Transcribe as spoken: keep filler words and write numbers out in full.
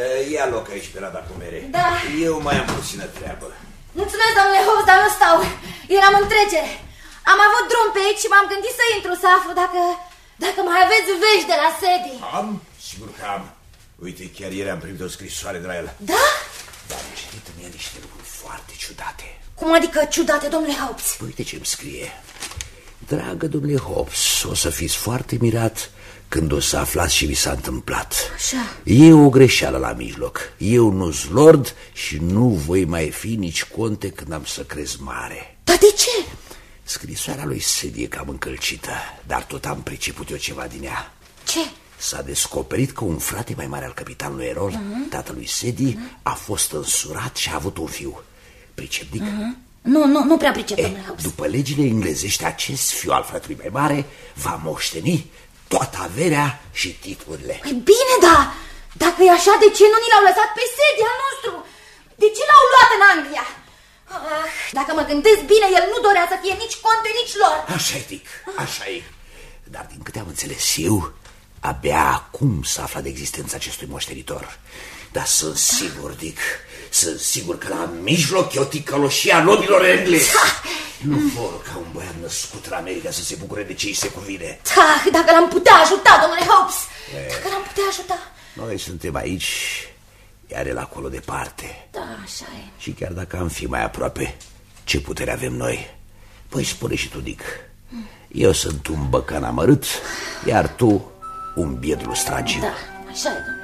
Ia loc aici pe rada cu mere. Da. Eu mai am puțină treabă. Mulțumesc, domnule Hobbs, dar nu stau. Eram în trecere. Am avut drum pe aici și m-am gândit să intru să aflu dacă... Dacă mai aveți vești de la Sadie. Am? Sigur că am. Uite, chiar ieri am primit o scrisoare de la el. Da? Dar am citit în el niște lucruri foarte ciudate. Cum adică ciudate, domnule Hobbs? Uite ce-mi scrie. Dragă domnule Hobbs, o să fiți foarte mirat când o să aflați ce vi s-a întâmplat. Așa. E o greșeală la mijloc. Eu nu-s lord și nu voi mai fi nici conte când am să crez mare. Dar de ce? Scrisoarea lui Sadie e cam încălcită, dar tot am priceput eu ceva din ea. Ce? S-a descoperit că un frate mai mare al capitanului Errol, uh-huh. tatălui Sadie, uh-huh. a fost însurat și a avut un fiu. Pricepnic? Uh-huh. Nu, nu, nu prea pricep, e, domnule Hobbs. După legile englezești, acest fiu al fratelui mai mare va moșteni toată averea și titlurile. Păi bine, da, dacă e așa, de ce nu ni l-au lăsat pe Sadie al nostru? De ce l-au luat în Anglia? Ah, dacă mă gândesc bine, el nu dorea să fie nici conte, nici lor. Așa-i, Dick, așa-i. Dar din câte am înțeles eu, abia acum s-a aflat de existența acestui moștenitor. Dar sunt sigur, Dick, sunt sigur că la mijloc e o ticăloșia nobilor englezi. Nu vor ca un băiat născut în America să se bucure de ce îi se cuvine. Da, dacă l-am putea ajuta, domnule Hobbs, dacă l-am putea ajuta. Noi suntem aici, iar el acolo departe. Da, așa e. Și chiar dacă am fi mai aproape, ce putere avem noi? Păi spune și tu, Dick. Eu sunt un băcan amărât, iar tu un biet lustragiu. Da, așa e, domnule.